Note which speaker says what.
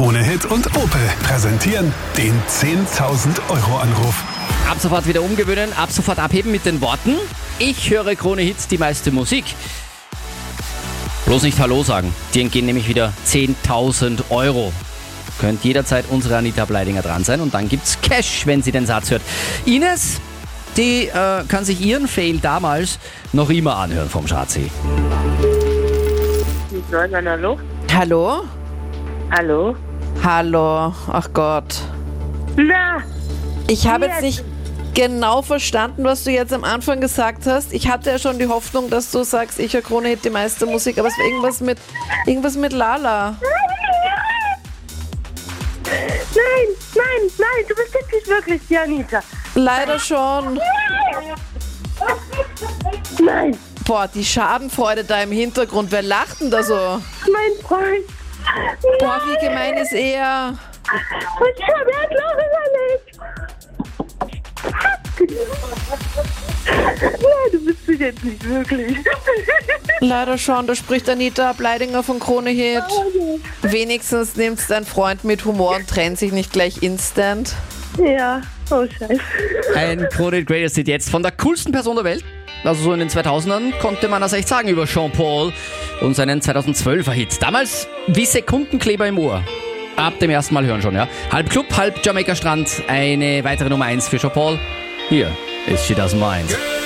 Speaker 1: Krone Hit und Opel präsentieren den 10.000 Euro Anruf.
Speaker 2: Ab sofort wieder umgewöhnen, ab sofort abheben mit den Worten: Ich höre Krone Hits, die meiste Musik. Bloß nicht Hallo sagen, die entgehen nämlich wieder 10.000 Euro. Könnt jederzeit unsere Anita Bleidinger dran sein und dann gibt's Cash, wenn sie den Satz hört. Ines, die kann sich ihren Fail damals noch immer anhören vom Schatzi.
Speaker 3: Hallo?
Speaker 4: Hallo?
Speaker 3: Hallo?
Speaker 4: Hallo, ach Gott.
Speaker 3: Na,
Speaker 4: Ich habe jetzt nicht genau verstanden, was du jetzt am Anfang gesagt hast. Ich hatte ja schon die Hoffnung, dass du sagst, ich höre Krone Hit, die meiste Musik, aber es war irgendwas mit Lala.
Speaker 3: Nein, du bist jetzt nicht wirklich die Anita.
Speaker 4: Leider schon.
Speaker 3: Nein,
Speaker 4: Boah, die Schadenfreude da im Hintergrund, wer lacht denn da so?
Speaker 3: mein Freund.
Speaker 4: Boah, wie gemein ist er.
Speaker 3: Und schon Nein, du bist mich jetzt nicht wirklich.
Speaker 4: Leider schon, da spricht Anita Bleidinger von Krone Hit. Wenigstens nimmt's dein Freund mit Humor und trennt sich nicht gleich instant.
Speaker 3: Ja, oh Scheiße.
Speaker 2: Ein Krone Hit Greatest Hit jetzt von der coolsten Person der Welt. Also so in den 2000ern konnte man das echt sagen über Sean Paul und seinen 2012er Hit. Damals wie Sekundenkleber im Ohr. Ab dem ersten Mal hören schon, ja. Halb Club, halb Jamaika Strand. Eine weitere Nummer 1 für Sean Paul. Hier ist She Doesn't Mind.